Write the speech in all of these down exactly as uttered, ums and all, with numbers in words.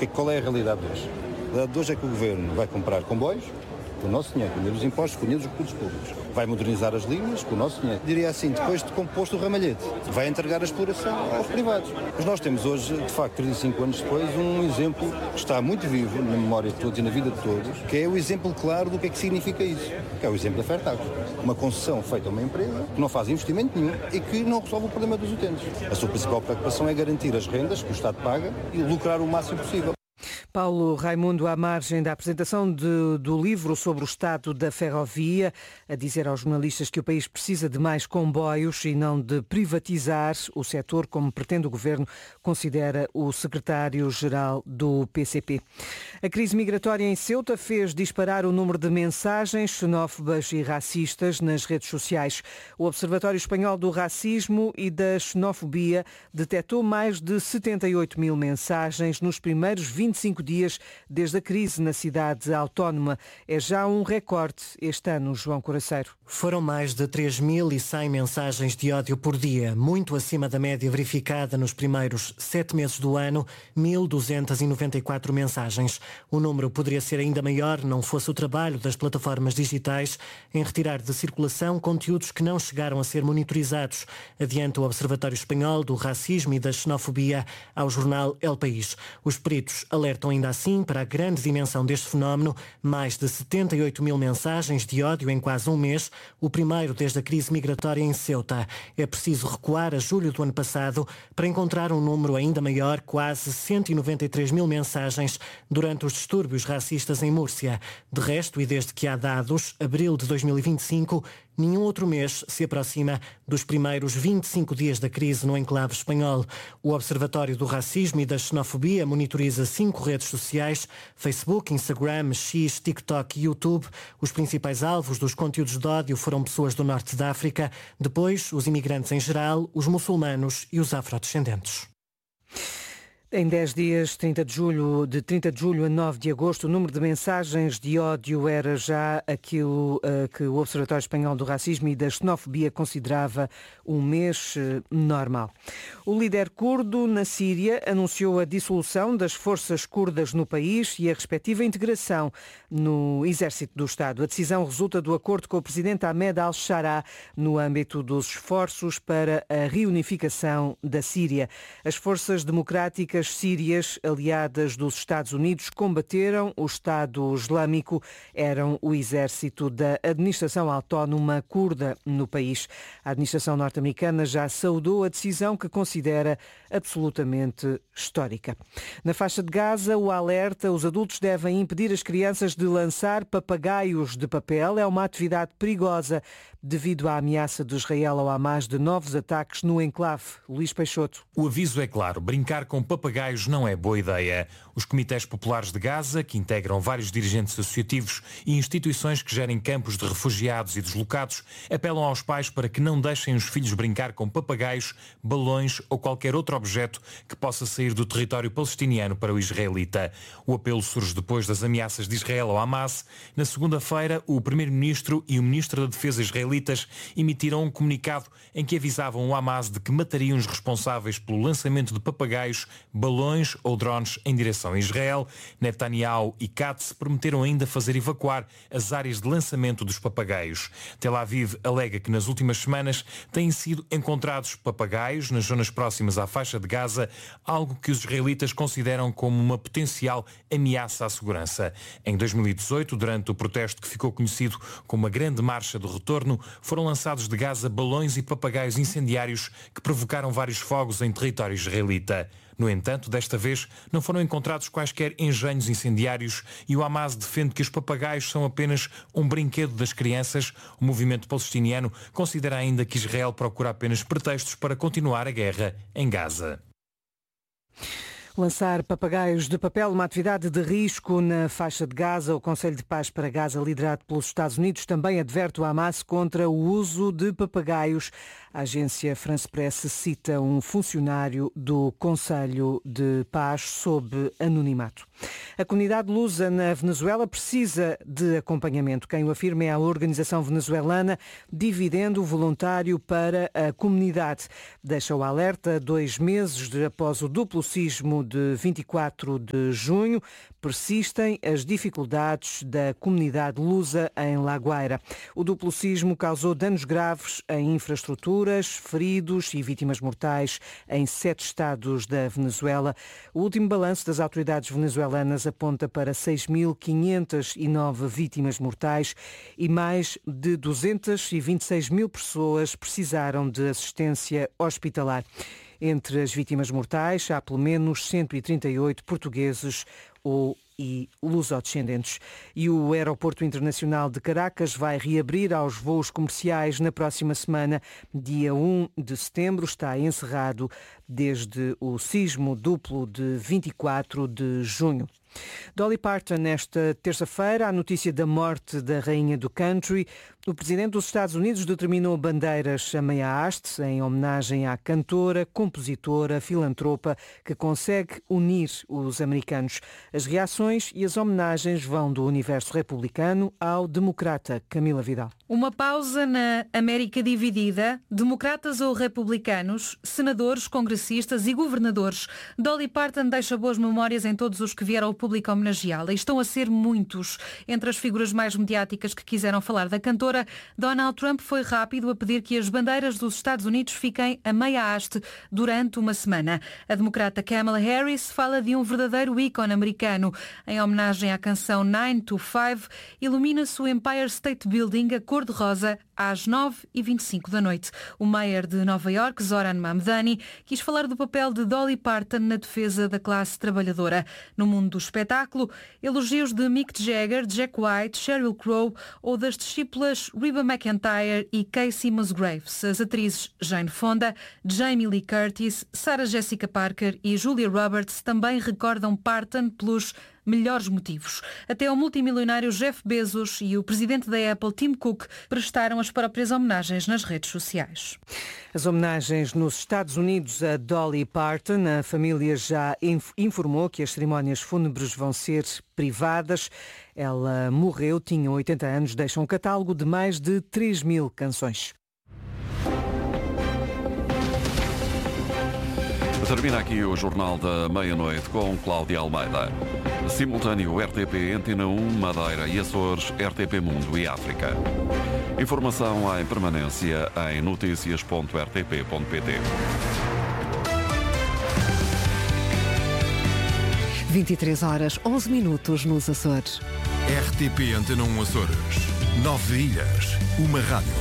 Qual é a realidade de hoje? A realidade de hoje é que o Governo vai comprar comboios, com o nosso dinheiro, com o dinheiro dos impostos, com o dinheiro dos recursos públicos. Vai modernizar as linhas, com o nosso dinheiro. Diria assim, depois de composto o ramalhete, vai entregar a exploração aos privados. Mas nós temos hoje, de facto, trinta e cinco anos depois, um exemplo que está muito vivo na memória de todos e na vida de todos, que é o exemplo claro do que é que significa isso, que é o exemplo da Fertagos. Uma concessão feita a uma empresa que não faz investimento nenhum e que não resolve o problema dos utentes. A sua principal preocupação é garantir as rendas que o Estado paga e lucrar o máximo possível. Paulo Raimundo, à margem da apresentação de, do livro sobre o estado da ferrovia, a dizer aos jornalistas que o país precisa de mais comboios e não de privatizar o setor, como pretende o Governo, considera o secretário-geral do P C P. A crise migratória em Ceuta fez disparar o número de mensagens xenófobas e racistas nas redes sociais. O Observatório Espanhol do Racismo e da Xenofobia detectou mais de setenta e oito mil mensagens nos primeiros vinte e cinco dias desde a crise na cidade autónoma. É já um recorde este ano, João Coraceiro. Foram mais de três mil e cem mensagens de ódio por dia, muito acima da média verificada nos primeiros sete meses do ano, mil duzentas e noventa e quatro mensagens. O número poderia ser ainda maior, não fosse o trabalho das plataformas digitais em retirar de circulação conteúdos que não chegaram a ser monitorizados, adianta o Observatório Espanhol do Racismo e da Xenofobia ao jornal El País. Os peritos alertam ainda assim para a grande dimensão deste fenómeno, mais de setenta e oito mil mensagens de ódio em quase um mês, o primeiro desde a crise migratória em Ceuta. É preciso recuar a julho do ano passado para encontrar um número ainda maior, quase cento e noventa e três mil mensagens durante os distúrbios racistas em Múrcia. De resto, e desde que há dados, abril de dois mil e vinte e cinco, nenhum outro mês se aproxima dos primeiros vinte e cinco dias da crise no enclave espanhol. O Observatório do Racismo e da Xenofobia monitoriza cinco redes sociais: Facebook, Instagram, X, TikTok e YouTube. Os principais alvos dos conteúdos de ódio foram pessoas do norte da África, depois os imigrantes em geral, os muçulmanos e os afrodescendentes. Em dez dias, trinta de julho, de trinta de julho a nove de agosto, o número de mensagens de ódio era já aquilo uh, que o Observatório Espanhol do Racismo e da Xenofobia considerava um mês uh, normal. O líder curdo na Síria anunciou a dissolução das forças curdas no país e a respectiva integração no exército do Estado. A decisão resulta do acordo com o presidente Ahmed al-Shara no âmbito dos esforços para a reunificação da Síria. As forças democráticas sírias, aliadas dos Estados Unidos, combateram o Estado Islâmico, eram o exército da administração autónoma curda no país. A administração norte-americana já saudou a decisão que considera absolutamente histórica. Na faixa de Gaza, o alerta: os adultos devem impedir as crianças de lançar papagaios de papel. É uma atividade perigosa devido à ameaça de Israel ao Hamas de novos ataques no enclave. Luís Peixoto. O aviso é claro: brincar com papagaios não é boa ideia. Os comitês populares de Gaza, que integram vários dirigentes associativos e instituições que gerem campos de refugiados e deslocados, apelam aos pais para que não deixem os filhos brincar com papagaios, balões ou qualquer outro objeto que possa sair do território palestiniano para o israelita. O apelo surge depois das ameaças de Israel ao Hamas. Na segunda-feira, o primeiro-ministro e o ministro da Defesa israelitas emitiram um comunicado em que avisavam o Hamas de que matariam os responsáveis pelo lançamento de papagaios, balões ou drones em direção a Israel. Netanyahu e Katz prometeram ainda fazer evacuar as áreas de lançamento dos papagaios. Tel Aviv alega que nas últimas semanas têm sido encontrados papagaios nas zonas próximas à faixa de Gaza, algo que os israelitas consideram como uma potencial ameaça à segurança. Em dois mil e dezoito, durante o protesto que ficou conhecido como a Grande Marcha do Retorno, foram lançados de Gaza balões e papagaios incendiários que provocaram vários fogos em território israelita. No entanto, desta vez não foram encontrados quaisquer engenhos incendiários e o Hamas defende que os papagaios são apenas um brinquedo das crianças. O movimento palestiniano considera ainda que Israel procura apenas pretextos para continuar a guerra em Gaza. Lançar papagaios de papel, uma atividade de risco na faixa de Gaza. O Conselho de Paz para Gaza, liderado pelos Estados Unidos, também adverte o Hamas contra o uso de papagaios. A agência France Press cita um funcionário do Conselho de Paz sob anonimato. A comunidade lusa na Venezuela precisa de acompanhamento. Quem o afirma é a organização venezuelana Dividendo Voluntário para a Comunidade. Deixa o alerta dois meses após o duplo sismo sismo de vinte e quatro de junho, persistem as dificuldades da comunidade lusa em La Guaira. O duplo sismo causou danos graves em infraestruturas, feridos e vítimas mortais em sete estados da Venezuela. O último balanço das autoridades venezuelanas aponta para seis mil quinhentas e nove vítimas mortais e mais de duzentas e vinte e seis mil pessoas precisaram de assistência hospitalar. Entre as vítimas mortais, há pelo menos cento e trinta e oito portugueses ou e lusodescendentes. E o Aeroporto Internacional de Caracas vai reabrir aos voos comerciais na próxima semana. Dia um de setembro está encerrado desde o sismo duplo de vinte e quatro de junho. Dolly Parton, nesta terça-feira, a notícia da morte da rainha do country. O presidente dos Estados Unidos determinou bandeiras a meia haste em homenagem à cantora, compositora, filantropa que consegue unir os americanos. As reações e as homenagens vão do universo republicano ao democrata. Camila Vidal. Uma pausa na América dividida, democratas ou republicanos, senadores, congressistas e governadores. Dolly Parton deixa boas memórias em todos os que vieram ao público homenageá-la. E estão a ser muitos. Entre as figuras mais mediáticas que quiseram falar da cantora, Donald Trump foi rápido a pedir que as bandeiras dos Estados Unidos fiquem a meia haste durante uma semana. A democrata Kamala Harris fala de um verdadeiro ícone americano. Em homenagem à canção nine to five, ilumina-se o Empire State Building a cor-de-rosa às nove e vinte e cinco da noite. O mayor de Nova Iorque, Zoran Mamdani, quis falar do papel de Dolly Parton na defesa da classe trabalhadora. No mundo do espetáculo, elogios de Mick Jagger, Jack White, Sheryl Crow ou das discípulas Reba McEntire e Casey Musgraves. As atrizes Jane Fonda, Jamie Lee Curtis, Sarah Jessica Parker e Julia Roberts também recordam Parton pelos melhores motivos. Até o multimilionário Jeff Bezos e o presidente da Apple, Tim Cook, prestaram as próprias homenagens nas redes sociais. As homenagens nos Estados Unidos a Dolly Parton. A família já informou que as cerimónias fúnebres vão ser privadas. Ela morreu, tinha oitenta anos, deixa um catálogo de mais de três mil canções. Termina aqui o Jornal da Meia-Noite com Cláudia Almeida. Simultâneo R T P Antena um, Madeira e Açores, R T P Mundo e África. Informação em permanência em notícias ponto r t p ponto p t. vinte e três horas, onze minutos nos Açores. R T P Antena um Açores. Nove ilhas, uma rádio.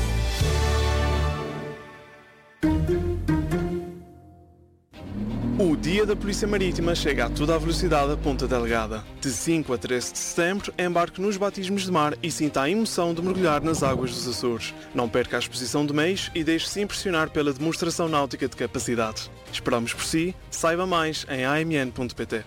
O Dia da Polícia Marítima chega a toda a velocidade a Ponta Delgada. De cinco a treze de setembro, embarque nos batismos de mar e sinta a emoção de mergulhar nas águas dos Açores. Não perca a exposição de meios e deixe-se impressionar pela demonstração náutica de capacidade. Esperamos por si. Saiba mais em a m n ponto p t.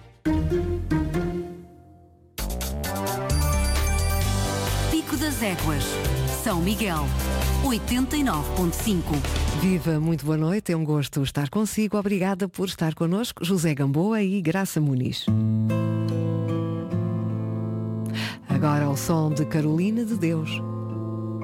Pico das Éguas, São Miguel, oitenta e nove ponto cinco. Viva, muito boa noite, é um gosto estar consigo. Obrigada por estar connosco, José Gamboa e Graça Muniz. Agora ao som de Carolina de Deus.